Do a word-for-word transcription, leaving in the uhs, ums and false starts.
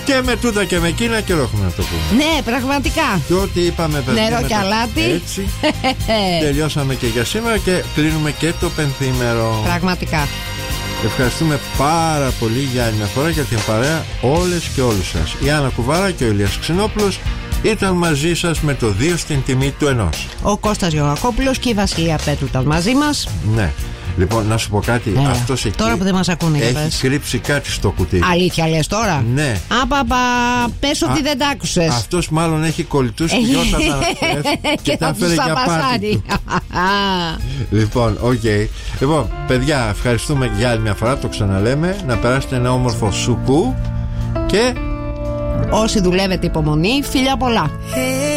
Και με τούτα και με εκείνα καιρό έχουμε να το πούμε. Ναι, πραγματικά. Και ό,τι είπαμε, παιδιά, νερό και αλάτι. Έτσι. Τελειώσαμε και για σήμερα και κλείνουμε και το πενθήμερο. Πραγματικά. Ευχαριστούμε πάρα πολύ για άλλη μια φορά για την παρέα όλες και όλους σας. Η Άννα Κουβάρα και ο Ηλίας Ξενόπουλος ήταν μαζί σας με το δύο στην τιμή του ενός. Ο Κώστας Γεωργακόπουλος και η Βασιλεία Πέτρου ήταν μαζί μας. Ναι. Λοιπόν, να σου πω κάτι. Ε, αυτός εκεί τώρα που δεν μας ακούνε, έχει πες. κρύψει κάτι στο κουτί. Αλήθεια λες τώρα? Ναι. Απαπα, πες ότι Α, δεν τ' άκουσες. Αυτός μάλλον έχει κολλητούς και γιώτα και τα φέρε για πάρτι. Λοιπόν, οκ. Okay. Λοιπόν, παιδιά, ευχαριστούμε για άλλη μια φορά. Το ξαναλέμε. Να περάσετε ένα όμορφο σουκού. Και όσοι δουλεύετε υπομονή, φιλιά πολλά.